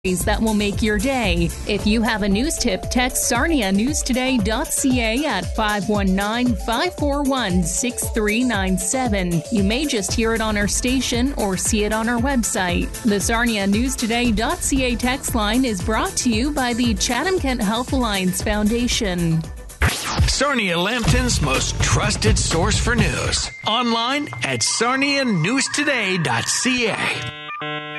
that will make your day. If you have a news tip, text sarnianewstoday.ca at 519-541-6397. You may just hear it on our station or see it on our website. The sarnianewstoday.ca text line is brought to you by the Chatham-Kent Health Alliance Foundation. Sarnia Lambton's most trusted source for news. Online at sarnianewstoday.ca.